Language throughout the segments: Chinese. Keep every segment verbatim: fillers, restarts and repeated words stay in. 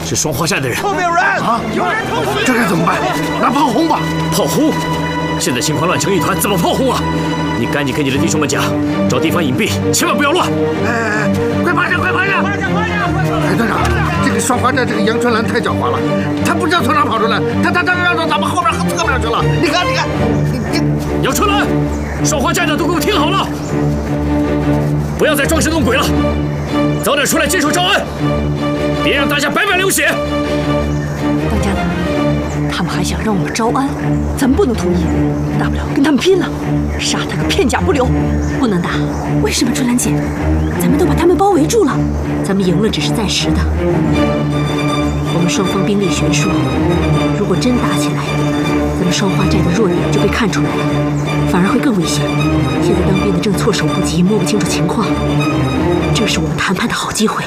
是双花寨的人。 后面有人啊！有人偷袭！ 这该怎么办？拿炮轰吧！ 炮轰！现在情况乱成一团，怎么炮轰啊？你赶紧跟你的弟兄们讲，找地方隐蔽，千万不要乱。 哎哎哎，快趴下，快趴下！ 快点，快点！ 哎，队长，这个双花寨这个杨春兰太狡猾了，他不知道从哪跑出来，他他他绕到咱们后边和侧面去了。你看，你看，你你杨春兰，双花寨的都给我听好了，不要再装神弄鬼了，早点出来接受招安，别让大家白白流血。 当家的，他们还想让我们招安，咱们不能同意，大不了跟他们拼了，杀他个片甲不留。 不能打，为什么春兰姐？咱们都把他们包围住了，咱们赢了只是暂时的。我们双方兵力悬殊，如果真打起来，咱们双花寨的弱点就被看出来了，反而会更危险。现在当兵的正措手不及，摸不清楚情况，这是我们谈判的好机会。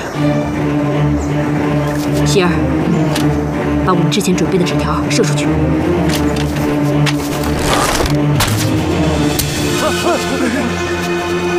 希儿，把我们之前准备的纸条射出去。